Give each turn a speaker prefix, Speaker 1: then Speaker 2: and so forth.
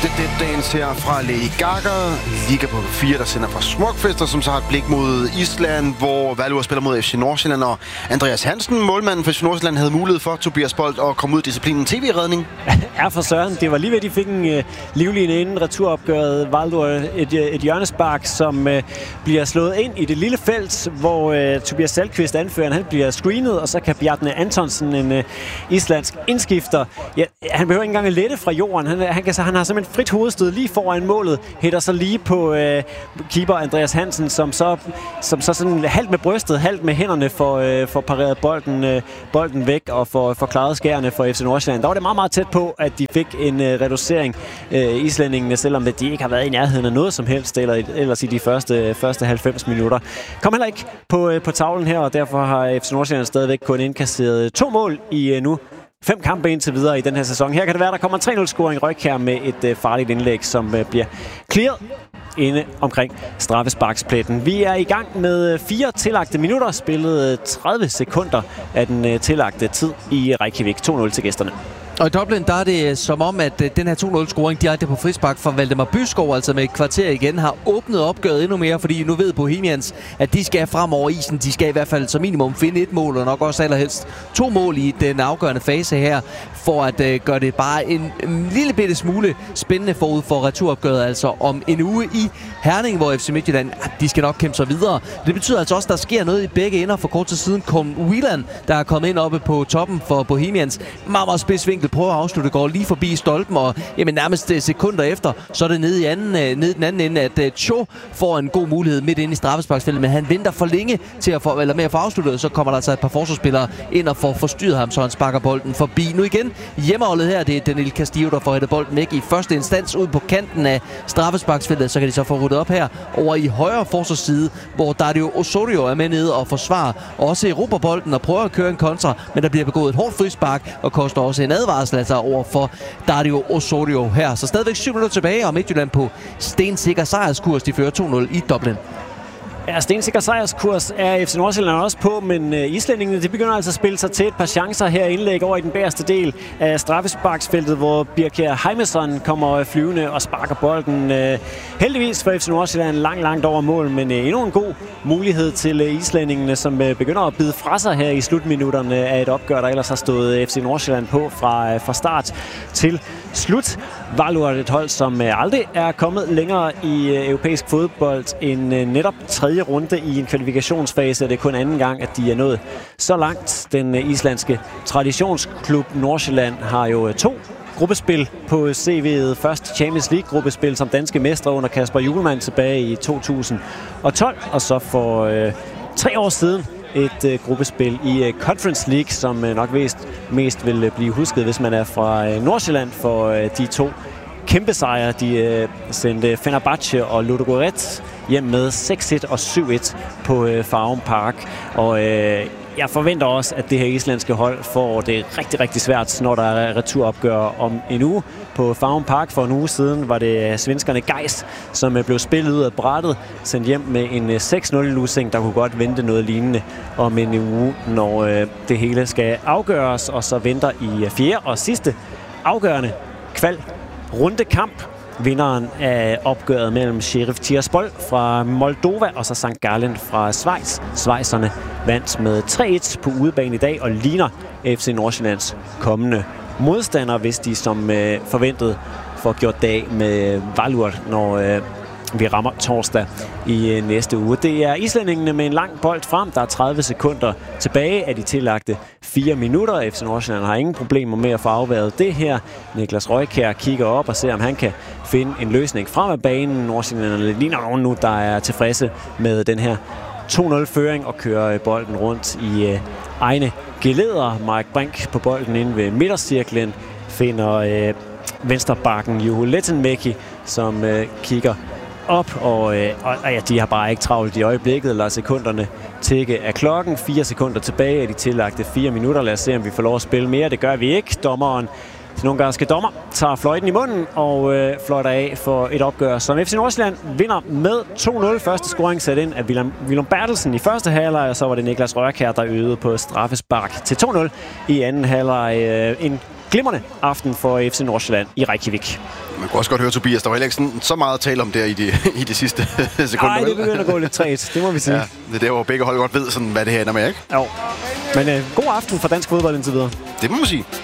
Speaker 1: Dance her fra Lady Gaga. Liga på 4, der sender fra Smukfester, som så har et blik mod Island, hvor Valur spiller mod FC Nordsjælland, og Andreas Hansen, målmanden for FC Nordsjælland, havde mulighed for Tobias Bolt at komme ud i disciplinen tv-redning.
Speaker 2: Ja, for søren. Det var lige ved, de fik en livline inden returopgøret. Valur et hjørnespark, som bliver slået ind i det lille felt, hvor Tobias Salkvist, anføreren, han bliver screenet, og så kan Bjarne Antonsen, en islandsk indskifter, ja, han behøver ikke engang at lette fra jorden. Han har simpelthen frit hovedstød lige foran målet, hætter så lige på keeper Andreas Hansen, som så sådan halvt med brystet, halvt med hænderne får pareret bolden væk og får klaret skærene for FC Nordsjælland. Der var det meget, meget tæt på, at de fik en reducering, islændingene, selvom de ikke har været i nærheden af noget som helst, ellers i de første 90 minutter. Kom heller ikke på tavlen her, og derfor har FC Nordsjælland stadigvæk kun indkasseret 2 mål i nu 5 kampe indtil videre i den her sæson. Her kan det være, der kommer 3-0-scoring Røykjær med et farligt indlæg, som bliver clearet inde omkring straffesparkspletten. Vi er i gang med 4 tillagte minutter, spillet 30 sekunder af den tillagte tid i Reykjavik. 2-0 til gæsterne.
Speaker 3: Og i Dublin, der er det som om, at den her 2-0-scoring direkte på frispark fra Valdemar Byskov, altså med et kvarter igen, har åbnet opgøret endnu mere, fordi nu ved Bohemians, at de skal fremover isen. De skal i hvert fald som minimum finde 1 mål, og nok også allerhelst 2 mål i den afgørende fase her, for at gøre det bare en lille bitte smule spændende forud for returopgøret, altså om en uge i Herning, hvor FC Midtjylland, de skal nok kæmpe sig videre. Det betyder altså også, at der sker noget i begge ender. For kort tid siden kom Wieland, der er kommet ind oppe på toppen for Bohemians. Meget spidsvinkel, prøver at afslutte, går lige forbi stolpen, og jamen, nærmest sekunder efter, så er det nede i den anden ende, at Cho får en god mulighed midt inde i straffesparksfeltet, men han venter for længe med at få afsluttet, så kommer der altså et par forsvarsspillere ind og får forstyrret ham, så han sparker bolden forbi. Nu igen hjemmeholdet her, det er Daniel Castillo, der får hættet bolden væk i første instans ud på kanten af straffesparksfeltet, så kan de så få ryddet op her over i højre forsvarsside, hvor Dario Osorio er med nede og forsvarer også Europabolden og prøver at køre en kontra, men der bliver begået et hårdt frispark og koster også en advarsel altså over for Dario Osorio her. Så stadigvæk 7 minutter tilbage, og Midtjylland på stensikker sejrskurs. De fører 2-0 i Dublin.
Speaker 2: Ja, stensikker sejrskurs er FC Nordsjælland også på, men islændingene, de begynder altså at spille sig til et par chancer her indlæg over i den bagerste del af straffesparksfeltet, hvor Birkir Heimisson kommer flyvende og sparker bolden. Heldigvis for FC Nordsjælland langt over mål, men endnu en god mulighed til islændingene, som begynder at bide fra sig her i slutminutterne af et opgør, der ellers har stået FC Nordsjælland på fra start til slut. Valur er et hold, som aldrig er kommet længere i europæisk fodbold end netop 3. runde i en kvalifikationsfase. Det er kun anden gang, at de er nået så langt. Den islandske traditionsklub Nordsjælland har jo 2 gruppespil på CV'et. Først Champions League-gruppespil som danske mestre under Kasper Hjulmand tilbage i 2012, og så for 3 år siden et gruppespil i Conference League, som nok mest vil blive husket, hvis man er fra Nordsjælland, for de 2 kæmpe sejre. De sendte Fenerbahce og Ludogorets hjem med 6-1 og 7-1 på Farum Park. Og jeg forventer også, at det her islandske hold får det rigtig svært, når der er returopgør om en uge. På Farum Park for en uge siden var det svenskerne Geist, som blev spillet ud af brættet, sendt hjem med en 6-0-losing, der kunne godt vente noget lignende om en uge, når det hele skal afgøres. Og så venter i 4. og sidste afgørende rundekamp vinderen af opgøret mellem Sheriff Tiraspol fra Moldova og så St. Gallen fra Schweiz. Schweizerne vandt med 3-1 på udebane i dag og ligner FC Nordsjællands kommende modstander, hvis de som forventet får gjort dag med Valur, når vi rammer torsdag i næste uge. Det er islændingene med en lang bold frem. Der er 30 sekunder tilbage af de tillagte 4 minutter. FC Nordsjælland har ingen problemer med at få afværet det her. Niklas Røykjær kigger op og ser, om han kan finde en løsning frem af banen. Nordsjællanderne ligner nogen nu, der er tilfredse med den her 2-0-føring og kører bolden rundt i egne geleder. Mark Brink på bolden inde ved midtercirklen finder venstrebakken Juho Lehtomäki, som kigger op, og ja, de har bare ikke travlt i øjeblikket. Lad sekunderne tikke af klokken. 4 sekunder tilbage af de tillagte 4 minutter. Lad os se, om vi får lov at spille mere. Det gør vi ikke. Dommeren, den ungarske dommer, tager fløjten i munden og fløjter af for et opgør, som FC Nordsjælland vinder med 2-0. Første scoring sat ind af Willum Bertelsen i første halvleg, og så var det Niklas Røykjær, der øvede på straffespark til 2-0 i anden halvleg. En glimrende aften for FC Nordsjælland i Reykjavik.
Speaker 1: Man kunne også godt høre, Tobias, der var heller ikke sådan, så meget at tale om der i de sidste sekunder.
Speaker 2: Nej, det begynder at gå lidt træt, det må vi sige.
Speaker 1: Ja, det er der, hvor begge hold godt ved, sådan, hvad det her ender med, ikke?
Speaker 2: Jo. Men god aften for dansk fodbold indtil videre.
Speaker 1: Det må man sige.